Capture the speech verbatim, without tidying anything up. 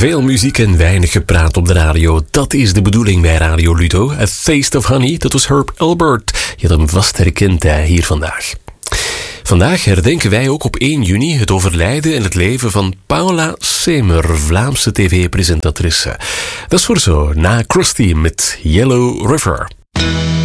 Veel muziek en weinig gepraat op de radio. Dat is de bedoeling bij Radio Ludo. A Taste of Honey, dat was Herb Alpert. Je had hem vast herkend hè, hier vandaag. Vandaag herdenken wij ook op één juni het overlijden en het leven van Paula Semer, Vlaamse tv-presentatrice. Dat is voor zo, na Krusty met Yellow River.